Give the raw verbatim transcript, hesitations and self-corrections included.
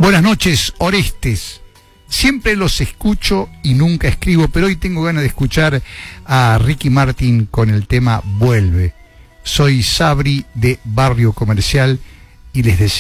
Buenas noches, Orestes. Siempre los escucho y nunca escribo, pero hoy tengo ganas de escuchar a Ricky Martin con el tema Vuelve. Soy Sabri de Barrio Comercial y les deseo